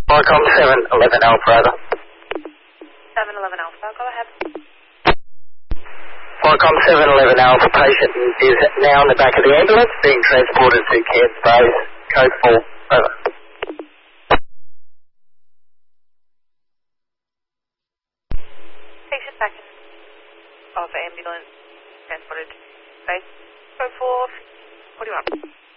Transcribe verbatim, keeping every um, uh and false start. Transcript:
Vicom seven eleven Alpha, over. seven eleven Alpha, go ahead. Vicom seven eleven Alpha, patient is now in the back of the ambulance, being transported to Cairns Bay, code four, over. Patient back of ambulance transported to base, code four, what do you want?